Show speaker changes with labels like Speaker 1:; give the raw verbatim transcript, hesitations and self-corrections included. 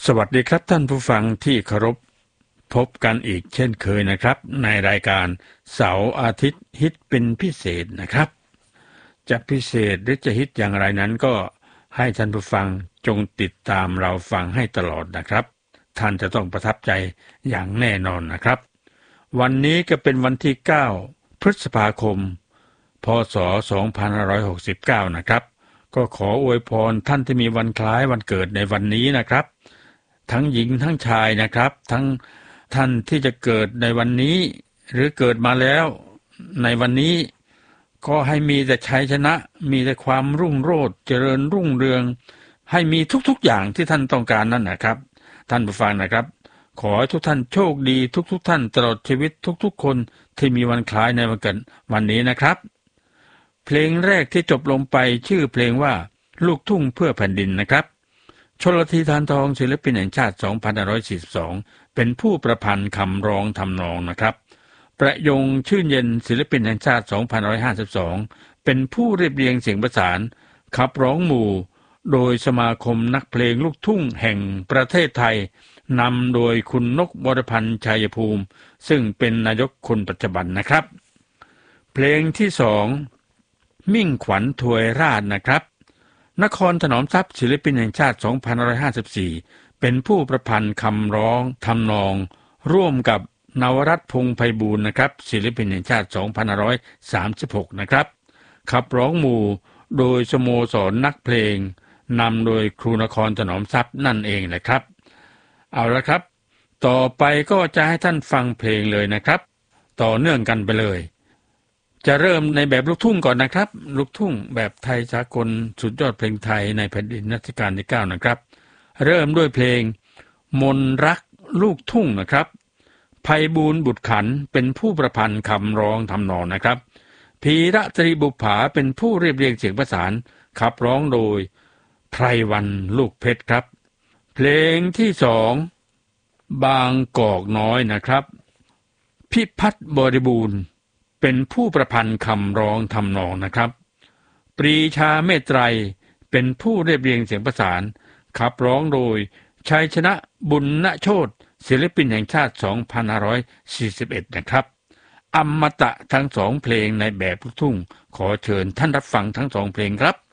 Speaker 1: สวัสดีครับท่านผู้ฟังที่เคารพพบกันอีกเช่นเคยนะครับในรายการเสาร์อาทิตย์ฮิตเป็นพิเศษนะครับจะพิเศษหรือจะฮิตอย่างไรนั้นก็ให้ท่านผู้ฟังจงติดตามเราฟังให้ตลอดนะครับท่านจะต้องประทับใจอย่างแน่นอนนะครับวันนี้ก็เป็นวันที่เก้าพฤษภาคมพ.ศ. สองพันห้าร้อยหกสิบเก้านะครับก็ขออวยพรท่านที่มีวันคล้ายวันเกิดในวันนี้นะครับทั้งหญิงทั้งชายนะครับทั้งท่านที่จะเกิดในวันนี้หรือเกิดมาแล้วในวันนี้ก็ให้มีแต่ชัยชนะมีแต่ความรุ่งโรจน์เจริญรุ่งเรืองให้มีทุกๆอย่างที่ท่านต้องการนั่นนะครับท่านผู้ฟังนะครับขอให้ทุกท่านโชคดีทุกๆท่านตลอดชีวิตทุกๆคนที่มีวันคล้ายในวันเกิดวันนี้นะครับเพลงแรกที่จบลงไปชื่อเพลงว่าลูกทุ่งเพื่อแผ่นดินนะครับชลธี ธารทองศิลปินแห่งชาติ สองพันห้าร้อยสี่สิบสอง เป็นผู้ประพันธ์คำร้องทำนองนะครับประยงชื่นเย็นศิลปินแห่งชาติ สองพันห้าร้อยห้าสิบสอง เป็นผู้เรียบเรียงเสียงประสานขับร้องหมู่โดยสมาคมนักเพลงลูกทุ่งแห่งประเทศไทยนำโดยคุณนกวรพันธ์ชัยภูมิซึ่งเป็นนายกคนปัจจุบันนะครับเพลงที่สองมิ่งขวัญถวยราชนะครับนครถนอมทรัพย์ศิลปินแห่งชาติ สองพันห้าร้อยห้าสิบสี่ เป็นผู้ประพันธ์คำร้องทำนองร่วมกับนวรัตน์พงษ์ไพบูลย์นะครับศิลปินแห่งชาติ สองพันห้าร้อยสามสิบหก นะครับขับร้องหมู่โดยสโมสรนักเพลงนำโดยครูนครถนอมทรัพย์นั่นเองนะครับเอาละครับต่อไปก็จะให้ท่านฟังเพลงเลยนะครับต่อเนื่องกันไปเลยจะเริ่มในแบบลูกทุ่งก่อนนะครับลูกทุ่งแบบไทยสากลสุดยอดเพลงไทยในแผ่นดินรัชกาลที่เก้านะครับเริ่มด้วยเพลงมนรักลูกทุ่งนะครับไพบูลย์บุตรขันเป็นผู้ประพันธ์คำร้องทำนองนะครับพีระตรีบุปผาเป็นผู้เรียบเรียงเสียงประสานขับร้องโดยไพรวันลูกเพชรครับเพลงที่สองบางกอกน้อยนะครับพิพัฒน์บริบูรณ์เป็นผู้ประพันธ์คำร้องทำนองนะครับปรีชาเมตไตรเป็นผู้เรียบเรียงเสียงประสานขับร้องโดยชัยชนะบุญณโชติศิลปินแห่งชาติ สองพันห้าร้อยสี่สิบเอ็ด นะครับอมตะทั้งสองเพลงในแบบลูกทุ่งขอเชิญท่านรับฟังทั้งสองเพลงครับ